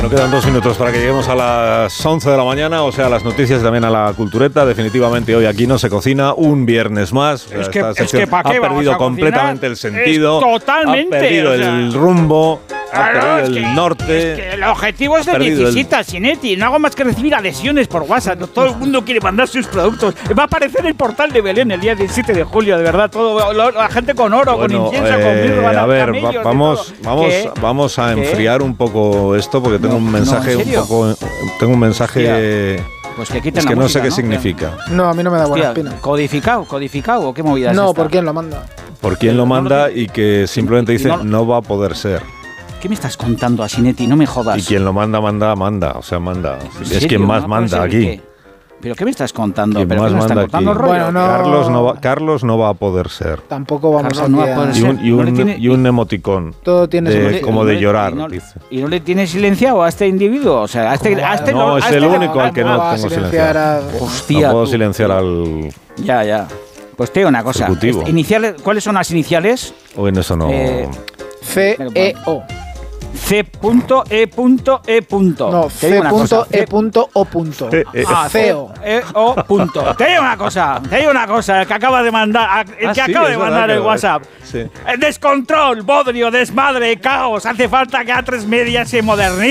Nos quedan 2 minutos para que lleguemos a las 11 de la mañana, o sea, a las noticias y también a la cultureta. Definitivamente hoy aquí no se cocina un viernes más. Es que ¿para qué ha perdido completamente el sentido. Totalmente. Ha perdido el rumbo. Ha perdido el norte. Es que el objetivo es de Necesita, Sinetti. No hago más que recibir adhesiones por WhatsApp. Todo el mundo quiere mandar sus productos. Va a aparecer el portal de Belén el día 17 de julio, de verdad. Todo la gente con oro, con incienso, con mirra. A ver, vamos a enfriar un poco esto porque tengo un mensaje Tengo un mensaje. Pues que quiten es que la no música, sé qué significa. No, a mí no me da buena espina. ¿Codificado o qué movida es No, esta? ¿por quién lo manda? Por quién lo manda y que simplemente dice no va a poder ser. ¿Qué me estás contando, Asinetti? No me jodas. Y quien lo manda. O sea, manda. Es quien más manda aquí. ¿Qué? ¿Pero qué me estás contando? ¿Quién ¿Pero más qué me estás manda contando aquí? rollo? Bueno, no. Carlos no va a poder ser. Tampoco vamos Carlos no va a poder ser. Y un emoticón. Todo tiene como de llorar, dice. ¿Y no le tiene silenciado a este individuo? O sea, no, es el único al que no tengo silenciado. Hostia. No puedo silenciar al... Ya. Pues te digo una cosa. ¿Cuáles son las iniciales? Bueno, eso no... C-E-O. C.E.E. No, C.E.O. CEO. Te digo una cosa, el que acaba de mandar, el WhatsApp. Sí. Descontrol, bodrio, desmadre, caos. Hace falta que A3 Media se modernice.